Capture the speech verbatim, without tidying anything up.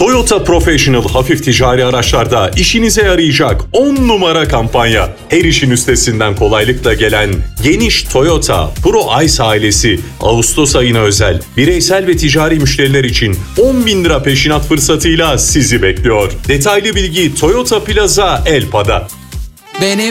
Toyota Professional hafif ticari araçlarda işinize yarayacak on numara kampanya. Her işin üstesinden kolaylıkla gelen geniş Toyota Pro Ice ailesi Ağustos ayına özel bireysel ve ticari müşteriler için on bin lira peşinat fırsatıyla sizi bekliyor. Detaylı bilgi Toyota Plaza Elpa'da. Benim